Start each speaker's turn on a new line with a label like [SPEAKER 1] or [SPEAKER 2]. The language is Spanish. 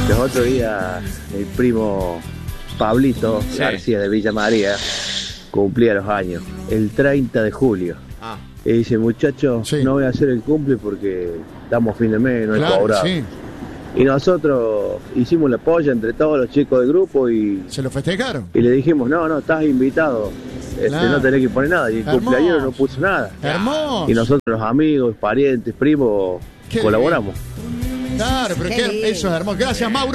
[SPEAKER 1] Los otros días, el primo Pablito García de Villa María cumplía los años, el 30 de julio. Y dice, muchachos, no voy a hacer el cumple porque estamos fin de mes, no he cobrado. Y nosotros hicimos la polla entre todos los chicos del grupo y...
[SPEAKER 2] ¿Se lo festejaron?
[SPEAKER 1] Y le dijimos, no, estás invitado, no tenés que poner nada. Y el cumpleañero no puso nada.
[SPEAKER 2] ¡Hermoso!
[SPEAKER 1] Y nosotros, los amigos, parientes, primos, colaboramos.
[SPEAKER 2] Claro, pero eso es hermoso. Gracias, Mauro.